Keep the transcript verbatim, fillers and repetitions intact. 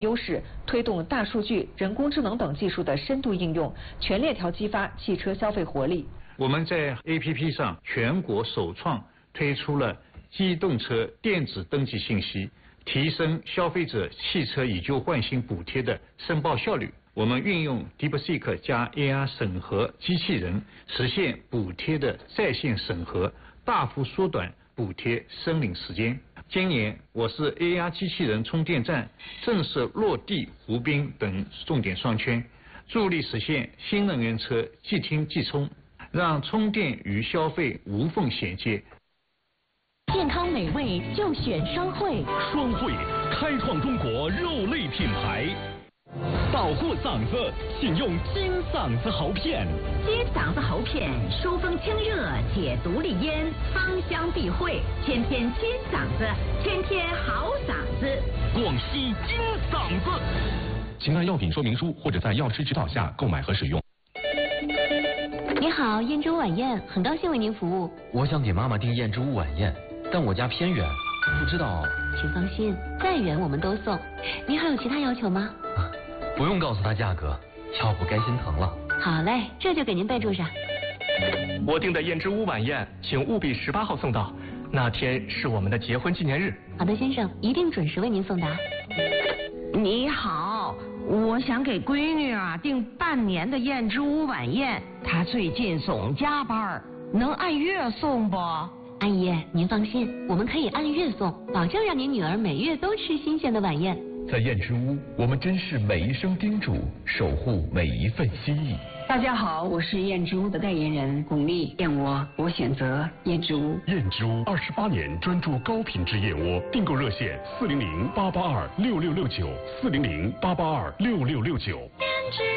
优势，推动大数据、人工智能等技术的深度应用，全链条激发汽车消费活力。 我们在 A P P 上全国首创推出了机动车电子登记信息，提升消费者汽车以旧换新补贴的申报效率。我们运用 DeepSeek 加 A R 审核机器人，实现补贴的在线审核，大幅缩短补贴申领时间。今年我市 A R 机器人充电站正式落地湖滨等重点商圈，助力实现新能源车即听即充，让充电与消费无缝衔接。 健康美味就选双汇， 双汇开创中国肉类品牌。保护嗓子，请用金嗓子喉片。 金嗓子喉片，疏风清热，解毒利咽，芳香避秽，天天金嗓子，天天好嗓子。 广西金嗓子。请按药品说明书或者在药师指导下购买和使用。 你好，燕之屋晚宴，很高兴为您服务。 我想给妈妈订燕之屋晚宴，但我家偏远，不知道。 请放心，再远我们都送。您还有其他要求吗？ 不用告诉她价格，要不该心疼了。 好嘞，这就给您备注上。 我订的燕之屋晚宴，请务必十八号送到，那天是我们的结婚纪念日。 好的，先生，一定准时为您送达。 你好，我想给闺女啊订半年的燕之屋晚宴，她最近总加班，能按月送不？ 阿姨，您放心，我们可以按月送，保证让您女儿每月都吃新鲜的晚宴。 在燕之屋，我们珍视每一声叮嘱，守护每一份心意。 大家好，我是燕之屋的代言人巩俐，燕窝我选择燕之屋。 燕之屋二十八年专注高品质燕窝，订购热线四零零八八二六六六九四零零八八二六六六九。